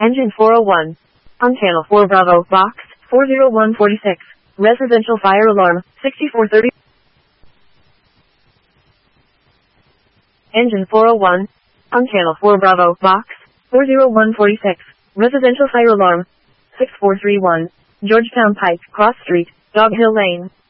Engine 401. On channel 4 Bravo, box 40146. Residential fire alarm 6430. Engine 401. On channel 4 Bravo, box 40146. Residential fire alarm 6431. Georgetown Pike, Cross Street, Dog Hill Lane.